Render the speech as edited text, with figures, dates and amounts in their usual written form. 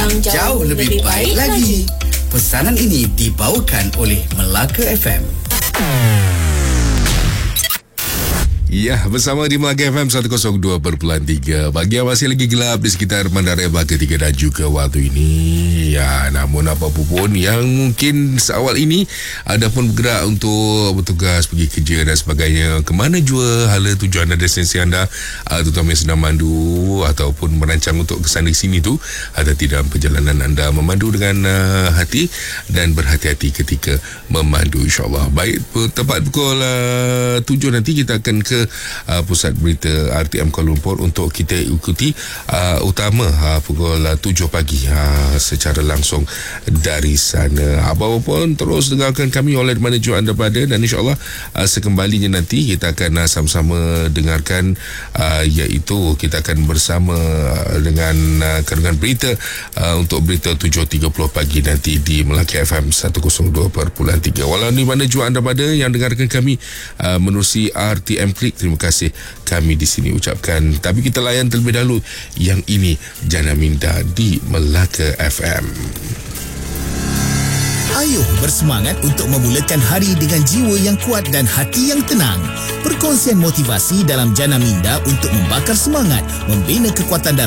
yang jauh lebih baik lagi. Pesanan ini dibawakan oleh Melaka FM. Ya, bersama di Melaka FM 102.3. Pagi yang masih lagi gelap di sekitar Bandaraya Melaka 3 dan juga waktu ini. Ya, namun apapun pun yang mungkin seawal ini ada pun bergerak untuk bertugas pergi kerja dan sebagainya. Kemana jua hala tujuan dan destinasi anda, terutama yang sedang mandu ataupun merancang untuk kesana sini tu, hati-hati dalam perjalanan anda, memandu dengan hati dan berhati-hati ketika memandu, insyaAllah. Baik, tepat pukul 7 nanti kita akan ke pusat berita RTM Kuala Lumpur untuk kita ikuti utama pukul 7 pagi secara langsung dari sana. Apa pun terus dengarkan kami oleh mana jua anda berada, dan insyaAllah sekembalinya nanti kita akan sama-sama dengarkan iaitu kita akan bersama dengan kandungan berita untuk berita 7.30 pagi nanti di Melaka FM 102.3. Walau di mana jua anda berada yang dengarkan kami menerusi RTM Klik, terima kasih kami di sini ucapkan. Tapi kita layan terlebih dahulu yang ini, Jana Minda di Melaka FM. Ayo bersemangat untuk memulakan hari dengan jiwa yang kuat dan hati yang tenang. Perkongsian motivasi dalam Jana Minda untuk membakar semangat, membina kekuatan dalam